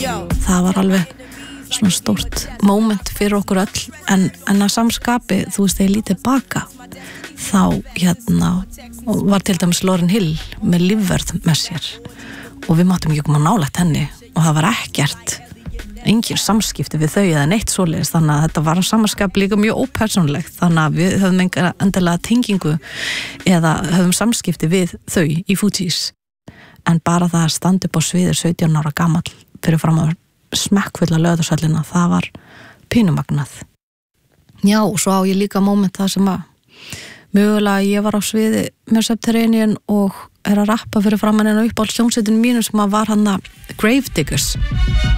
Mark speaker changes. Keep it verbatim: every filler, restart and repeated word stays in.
Speaker 1: það var alveg svona stórt moment fyrir okkur öll en, en að samskapi, þú veist, þegar ég lítið baka þá hérna var til dæmis Lauryn Hill með lífverð með sér og við máttum ekki koma nálægt henni og það var ekkert engin samskipti við þau eða neitt svoleiðis þannig að þetta var að samanskap líka mjög ópersónulegt þannig að við höfum endilega tengingu eða höfum samskipti við þau í Fugees en bara það að standa upp á sviðir sautján ára gamall fyrir fram að smekkfulla Laugardalshöllina, það var pínumagnað. Já, og svo á ég líka moment það sem að mögulega ég var á sviði með Subterranean og er að rappa fyrir framan en á uppáhalds hljómsveitin mínum sem að var hann að Gravediggers.